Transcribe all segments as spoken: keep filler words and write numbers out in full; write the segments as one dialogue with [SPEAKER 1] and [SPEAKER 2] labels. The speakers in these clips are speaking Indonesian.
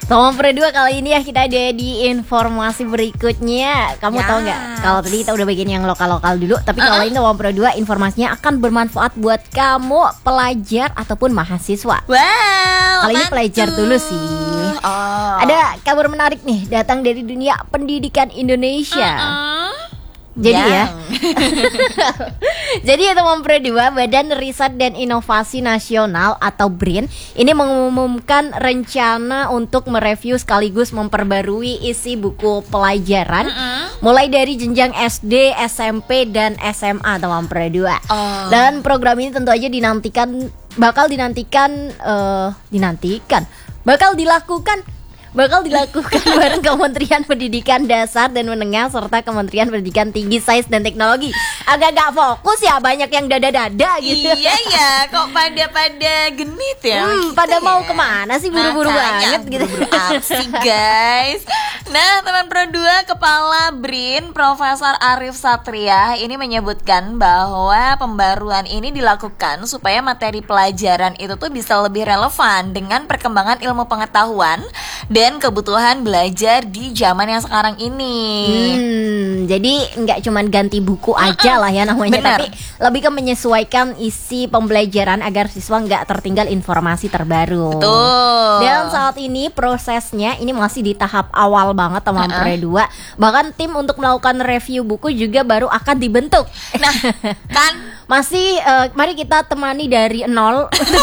[SPEAKER 1] Teman Pro dua kali ini ya kita ada di informasi berikutnya. Kamu
[SPEAKER 2] Yes.
[SPEAKER 1] tahu nggak? Kalau tadi kita udah bagian yang lokal-lokal dulu, tapi
[SPEAKER 2] Uh-uh.
[SPEAKER 1] kalau ini Teman Pro dua informasinya akan bermanfaat buat kamu pelajar ataupun mahasiswa.
[SPEAKER 2] Wow.
[SPEAKER 1] Kali ini
[SPEAKER 2] mantul.
[SPEAKER 1] pelajar dulu sih.
[SPEAKER 2] Oh.
[SPEAKER 1] Ada kabar menarik nih datang dari dunia pendidikan Indonesia.
[SPEAKER 2] Uh-uh.
[SPEAKER 1] Jadi
[SPEAKER 2] Yang.
[SPEAKER 1] ya. Jadi ya teman Pro dua, Badan Riset dan Inovasi Nasional atau BRIN ini mengumumkan rencana untuk mereview sekaligus memperbarui isi buku pelajaran
[SPEAKER 2] Mm-mm.
[SPEAKER 1] mulai dari jenjang S D, S M P dan S M A teman Pro dua.
[SPEAKER 2] Oh.
[SPEAKER 1] Dan program ini tentu aja dinantikan bakal dinantikan eh, dinantikan bakal dilakukan bakal dilakukan bareng Kementerian Pendidikan Dasar dan Menengah serta Kementerian Pendidikan Tinggi, Sains dan Teknologi. Agak-agak fokus ya, banyak yang dada-dada gitu.
[SPEAKER 2] Iya ya, kok pada-pada genit ya?
[SPEAKER 1] Hmm,
[SPEAKER 2] kita
[SPEAKER 1] pada mau
[SPEAKER 2] ya?
[SPEAKER 1] kemana sih buru-buru
[SPEAKER 2] Makanya,
[SPEAKER 1] banget gitu.
[SPEAKER 2] buru-buru apa sih guys? Nah, teman Pro dua, Kepala BRIN Profesor Arief Satria ini menyebutkan bahwa pembaruan ini dilakukan supaya materi pelajaran itu tuh bisa lebih relevan dengan perkembangan ilmu pengetahuan dan kebutuhan belajar di zaman yang sekarang ini.
[SPEAKER 1] Hmm, jadi nggak cuman ganti buku aja lah ya namanya,
[SPEAKER 2] Benar.
[SPEAKER 1] tapi lebih ke menyesuaikan isi pembelajaran agar siswa nggak tertinggal informasi terbaru.
[SPEAKER 2] Betul.
[SPEAKER 1] Dan saat ini prosesnya ini masih di tahap awal banget teman
[SPEAKER 2] Uh-uh.
[SPEAKER 1] Pro dua. Bahkan tim untuk melakukan review buku juga baru akan dibentuk.
[SPEAKER 2] Nah, kan
[SPEAKER 1] Masih eh, mari kita temani dari nol.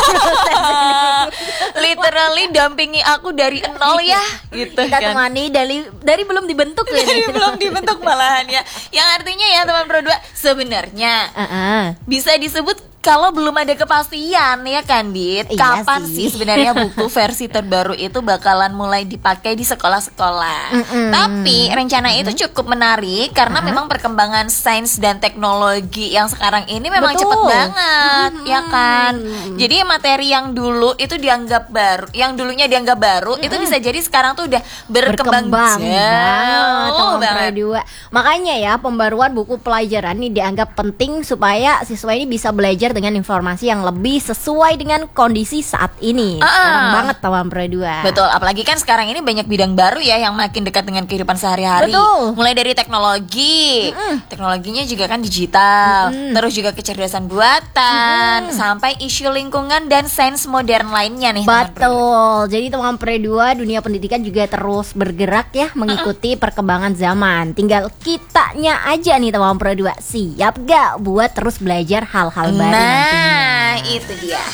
[SPEAKER 2] literally dampingi aku dari nol ya, gitu
[SPEAKER 1] Kita
[SPEAKER 2] kan.
[SPEAKER 1] temani dari dari belum dibentuk ya.
[SPEAKER 2] Jadi belum dibentuk malahan ya. Yang artinya ya teman Pro dua, sebenarnya
[SPEAKER 1] Uh-uh.
[SPEAKER 2] bisa disebut kalau belum ada kepastian ya kan Dit,
[SPEAKER 1] Iya
[SPEAKER 2] kapan
[SPEAKER 1] sih.
[SPEAKER 2] sih sebenarnya buku versi terbaru itu bakalan mulai dipakai di sekolah-sekolah.
[SPEAKER 1] Mm-mm.
[SPEAKER 2] Tapi rencana itu cukup menarik karena
[SPEAKER 1] Uh-huh.
[SPEAKER 2] memang perkembangan sains dan teknologi yang sekarang ini memang
[SPEAKER 1] Betul.
[SPEAKER 2] cepet banget,
[SPEAKER 1] Mm-mm.
[SPEAKER 2] ya kan. Jadi materi yang dulu itu dianggap baru, yang dulunya dianggap baru itu bisa jadi sekarang tuh udah berkembang,
[SPEAKER 1] berkembang
[SPEAKER 2] jauh
[SPEAKER 1] banget teman
[SPEAKER 2] banget.
[SPEAKER 1] Pro dua. Makanya ya pembaruan buku pelajaran ini dianggap penting supaya siswa ini bisa belajar dengan informasi yang lebih sesuai dengan kondisi saat ini.
[SPEAKER 2] Ah.
[SPEAKER 1] Sekarang banget teman Pro dua.
[SPEAKER 2] Betul, apalagi kan sekarang ini banyak bidang baru ya yang makin dekat dengan kehidupan sehari-hari.
[SPEAKER 1] Betul.
[SPEAKER 2] Mulai dari teknologi, teknologinya juga kan digital, terus juga kecerdasan buatan, sampai isu lingkungan dan sains modern lainnya nih. teman Pro.
[SPEAKER 1] Betul. Jadi teman Pro dua, dunia pendidikan juga terus bergerak ya mengikuti perkembangan zaman. Tinggal kitanya aja nih teman Pro dua, siap gak buat terus belajar hal-hal baru nantinya.
[SPEAKER 2] Nah, itu dia.